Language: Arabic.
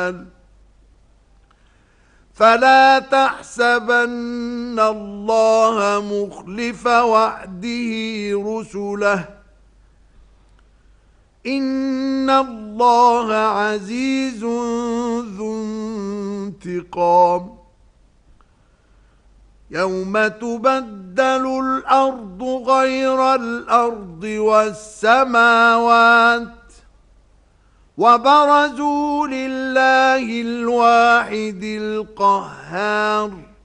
الجبال فلا تحسبن الله مخلف وعده رسله إن الله عزيز ذو انتقام يوم تبدل الأرض غير الأرض والسماوات وبرزوا لله الواحد القهار